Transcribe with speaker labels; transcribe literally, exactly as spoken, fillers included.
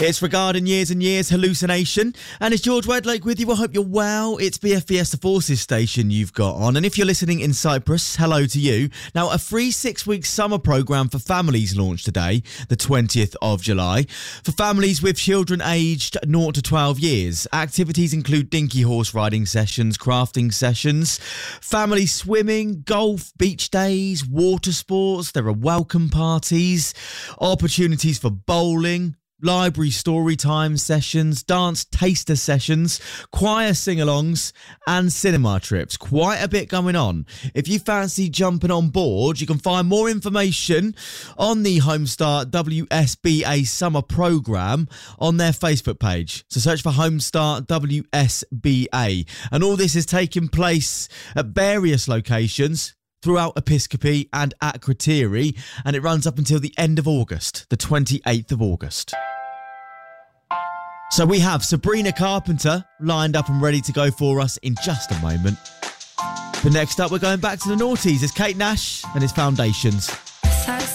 Speaker 1: It's regarding Years and Years Hallucination, and it's George Wedlake with you. I hope you're well. It's B F Fiesta Forces station you've got on, and if you're listening in Cyprus, hello to you. Now, a free six-week summer programme for families launched today, the twentieth of July. For families with children aged zero to twelve years, activities include dinky horse riding sessions, crafting sessions, family swimming, golf, beach days, water sports. There are welcome parties, opportunities for bowling, library story time sessions, dance taster sessions, choir sing-alongs and cinema trips. Quite a bit going on. If you fancy jumping on board, you can find more information on the Homestart W S B A Summer Programme on their Facebook page. So search for Homestart W S B A. And all this is taking place at various locations throughout Episcopi and at Krateri, and it runs up until the end of August, the twenty-eighth of August. So we have Sabrina Carpenter lined up and ready to go for us in just a moment. But next up, we're going back to the noughties. It's Kate Nash and his Foundations.